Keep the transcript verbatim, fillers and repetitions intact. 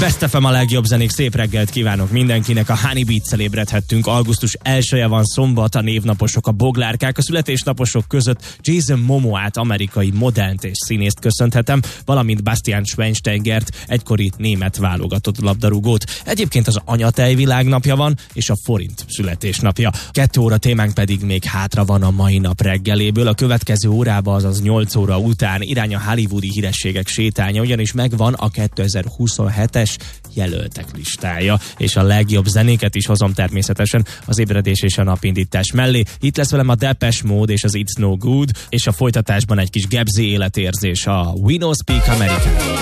Best ef em a legjobb zenék, szép reggelt kívánok mindenkinek. A Honey Beats-szel ébredhettünk. augusztus elsője van, szombat, a névnaposok, a boglárkák, a születésnaposok között Jason Momoát, amerikai modellt és színészt köszönhetem, valamint Bastian Schweinsteigert, egykori német válogatott labdarúgót. Egyébként az anyatej világnapja van, és a forint születésnapja. Kettő óra témánk pedig még hátra van a mai nap reggeléből. A következő órába, azaz nyolc óra után irány a hollywoodi hírességek sétánya, ugyanis megvan a kétezer-huszonhetes jelöltek listája, és a legjobb zenéket is hozom természetesen az ébredés és a napindítás mellé. Itt lesz velem a Depeche Mode és az It's No Good, és a folytatásban egy kis Gebzi életérzés a We No Speak American.